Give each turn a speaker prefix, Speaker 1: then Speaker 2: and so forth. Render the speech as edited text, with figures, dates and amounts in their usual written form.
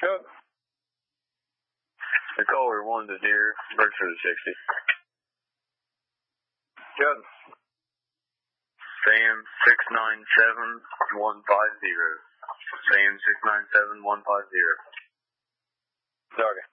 Speaker 1: Good.
Speaker 2: The caller 1 to Deer, Berkshire 60.
Speaker 1: Good.
Speaker 2: Sam 697150. Sam 697150.
Speaker 1: Okay.